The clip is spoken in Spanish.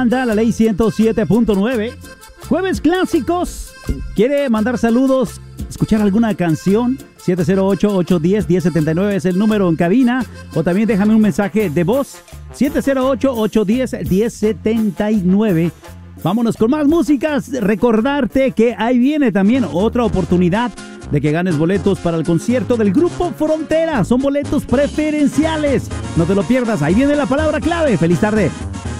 Anda la ley 107.9. Jueves clásicos. ¿Quiere mandar saludos? ¿Escuchar alguna canción? 708-810-1079 es el número en cabina. O también déjame un mensaje de voz. 708-810-1079. Vámonos con más músicas. Recordarte que ahí viene también otra oportunidad de que ganes boletos para el concierto del Grupo Frontera. Son boletos preferenciales. No te lo pierdas. Ahí viene la palabra clave. ¡Feliz tarde!